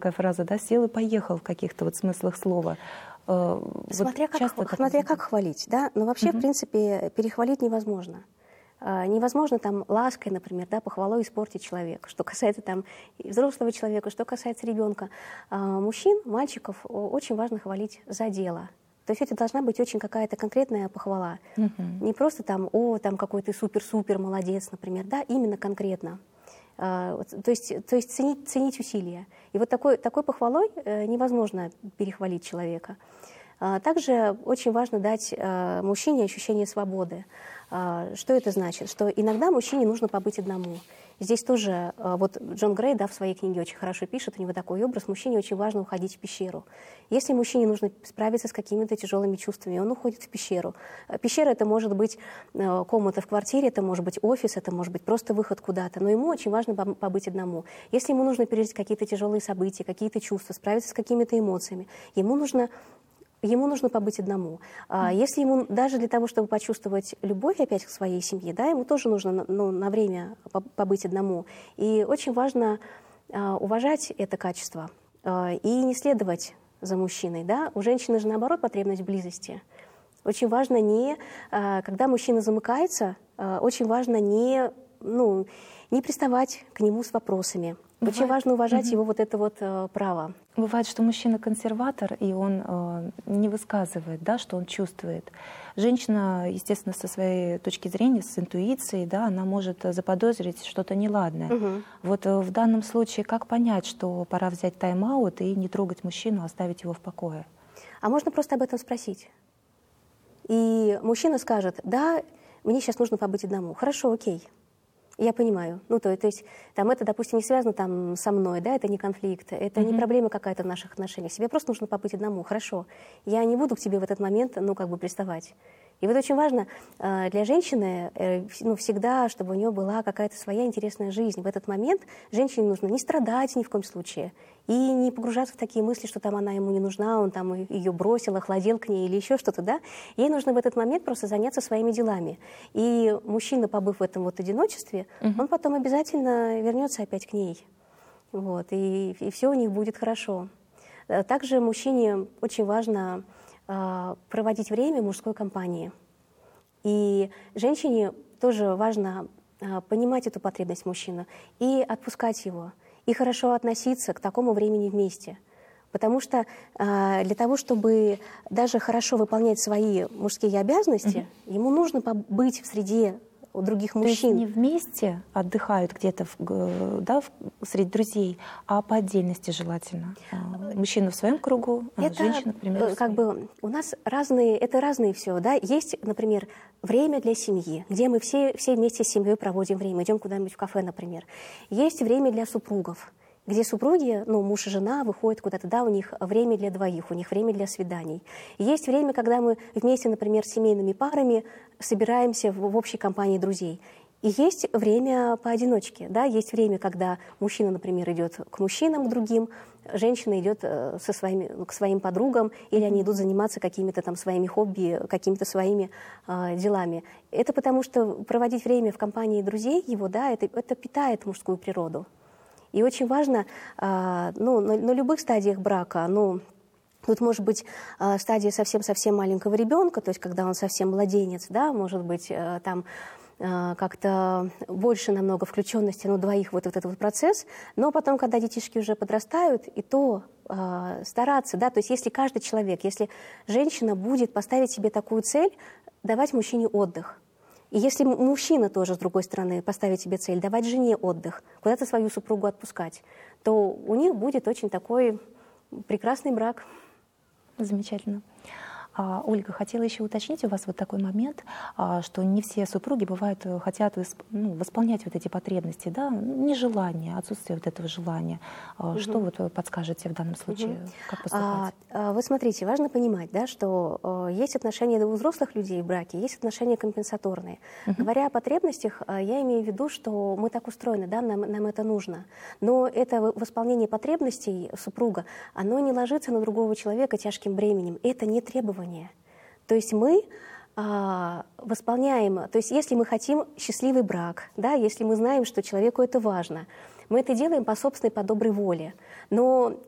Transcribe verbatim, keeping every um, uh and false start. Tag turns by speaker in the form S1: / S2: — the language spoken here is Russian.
S1: такая фраза, да, сел и поехал в каких-то вот смыслах слова.
S2: Смотря, вот как, смотря как хвалить, да, но вообще, угу. в принципе, перехвалить невозможно. Невозможно там лаской, например, да, похвалой испортить человека, что касается там взрослого человека, что касается ребенка. Мужчин, мальчиков очень важно хвалить за дело. То есть это должна быть очень какая-то конкретная похвала. Uh-huh. Не просто там, о, там какой ты супер-супер молодец, например, да, именно конкретно. А, то есть, то есть ценить, ценить усилия. И вот такой, такой похвалой э, невозможно перехвалить человека. А, также очень важно дать э, мужчине ощущение свободы. А, что это значит? Что иногда мужчине нужно побыть одному. Здесь тоже, вот Джон Грей, да, в своей книге очень хорошо пишет, у него такой образ, мужчине очень важно уходить в пещеру. Если мужчине нужно справиться с какими-то тяжелыми чувствами, он уходит в пещеру. Пещера — это может быть комната в квартире, это может быть офис, это может быть просто выход куда-то, но ему очень важно побыть одному. Если ему нужно пережить какие-то тяжелые события, какие-то чувства, справиться с какими-то эмоциями, ему нужно... Ему нужно побыть одному. А если ему даже для того, чтобы почувствовать любовь опять к своей семье, да, ему тоже нужно ну, на время побыть одному. И очень важно а, уважать это качество а, и не следовать за мужчиной. Да? У женщины же, наоборот, потребность в близости. Очень важно не, а, когда мужчина замыкается, а, очень важно не, ну, не приставать к нему с вопросами. Бывает. Очень важно уважать угу. его вот это вот э, право.
S1: Бывает, что мужчина консерватор, и он э, не высказывает, да, что он чувствует. Женщина, естественно, со своей точки зрения, с интуицией, да, она может заподозрить что-то неладное. Угу. Вот э, в данном случае как понять, что пора взять тайм-аут и не трогать мужчину, а оставить его в покое?
S2: А можно просто об этом спросить. И мужчина скажет: да, мне сейчас нужно побыть одному. Хорошо, окей. Я понимаю. Ну, то, то есть, там, это, допустим, не связано там, со мной, да, это не конфликт, это mm-hmm. не проблема какая-то в наших отношениях. Тебе просто нужно побыть одному. Хорошо. Я не буду к тебе в этот момент, ну, как бы, приставать. И вот очень важно э, для женщины, э, ну, всегда, чтобы у нее была какая-то своя интересная жизнь. В этот момент женщине нужно не страдать ни в коем случае и не погружаться в такие мысли, что там она ему не нужна, он там ее бросил, охладел к ней или еще что-то, да. Ей нужно в этот момент просто заняться своими делами. И мужчина, побыв в этом вот одиночестве, uh-huh. он потом обязательно вернется опять к ней. Вот, и, и все у них будет хорошо. Также мужчине очень важно проводить время в мужской компании. И женщине тоже важно понимать эту потребность мужчины и отпускать его, и хорошо относиться к такому времени вместе. Потому что для того, чтобы даже хорошо выполнять свои мужские обязанности, угу. ему нужно побыть в среде у других мужчин.
S1: То есть не вместе отдыхают где-то, да, среди друзей, а по отдельности желательно. Мужчина в своем кругу,
S2: это,
S1: женщина, например,
S2: как бы у нас разные, это разные все, да. Есть, например, время для семьи, где мы все, все вместе с семьей проводим время, идем куда-нибудь в кафе, например. Есть время для супругов, где супруги, ну, муж и жена выходят куда-то, да, у них время для двоих, у них время для свиданий. Есть время, когда мы вместе, например, с семейными парами собираемся в, в общей компании друзей. И есть время поодиночке, да, есть время, когда мужчина, например, идет к мужчинам, к другим, женщина идет со своими, к своим подругам, или они идут заниматься какими-то там своими хобби, какими-то своими э, делами. Это потому, что проводить время в компании друзей его, да, это, это питает мужскую природу. И очень важно, э, ну, на, на любых стадиях брака, ну, тут может быть э, стадия совсем-совсем маленького ребенка, то есть когда он совсем младенец, да, может быть э, там э, как-то больше намного включенности, ну, двоих вот, вот этот вот процесс, но потом, когда детишки уже подрастают, и то э, стараться, да, то есть если каждый человек, если женщина будет поставить себе такую цель, давать мужчине отдых. И если мужчина тоже, с другой стороны, поставить себе цель, давать жене отдых, куда-то свою супругу отпускать, то у них будет очень такой прекрасный брак.
S1: Замечательно. А, Ольга, хотела еще уточнить у вас вот такой момент, а, что не все супруги бывают хотят ну, восполнять вот эти потребности, да, нежелание, отсутствие вот этого желания. А, угу. Что вот вы подскажете в данном случае, угу. как поступать?
S2: А, вот смотрите, важно понимать, да, что а, есть отношения у взрослых людей в браке, есть отношения компенсаторные. Угу. Говоря о потребностях, а, я имею в виду, что мы так устроены, да, нам, нам это нужно. Но это восполнение потребностей супруга, оно не ложится на другого человека тяжким бременем. Это не требование. То есть мы а, восполняем, то есть если мы хотим счастливый брак, да, если мы знаем, что человеку это важно, мы это делаем по собственной, по доброй воле. Но